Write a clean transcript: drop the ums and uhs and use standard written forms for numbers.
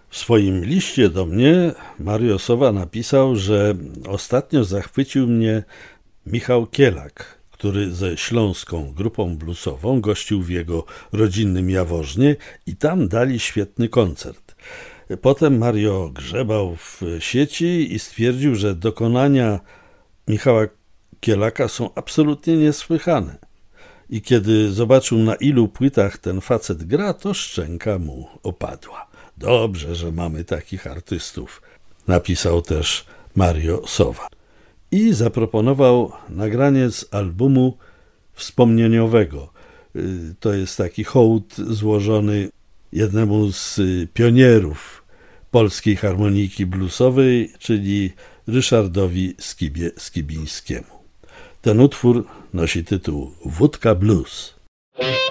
W swoim liście do mnie Mario Sowa napisał, że ostatnio zachwycił mnie Michał Kielak, który ze śląską grupą bluesową gościł w jego rodzinnym Jaworznie i tam dali świetny koncert. Potem Mario grzebał w sieci i stwierdził, że dokonania Michała Kielaka są absolutnie niesłychane. I kiedy zobaczył, na ilu płytach ten facet gra, to szczęka mu opadła. Dobrze, że mamy takich artystów, napisał też Mario Sowa. I zaproponował nagranie z albumu wspomnieniowego. To jest taki hołd złożony jednemu z pionierów polskiej harmoniki bluesowej, czyli Ryszardowi Skibie-Skibińskiemu. Ten utwór nosi tytuł Wódka Blues.